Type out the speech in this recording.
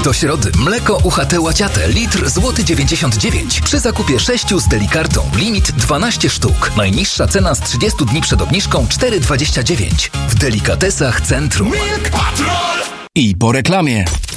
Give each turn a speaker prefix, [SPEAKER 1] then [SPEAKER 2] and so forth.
[SPEAKER 1] Do środy mleko UHT Łaciate litr złoty 99 przy zakupie 6 z Delikartą. Limit 12 sztuk. Najniższa cena z 30 dni przed obniżką 4,29. W Delikatesach Centrum.
[SPEAKER 2] I po reklamie.